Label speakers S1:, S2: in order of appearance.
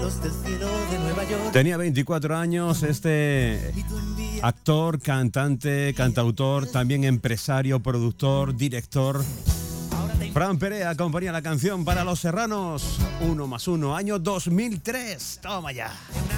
S1: Tenía 24 años este actor, cantante, cantautor, también empresario, productor, director. Fran Perea componía la canción para Los Serranos. 1+1, año 2003. Toma ya.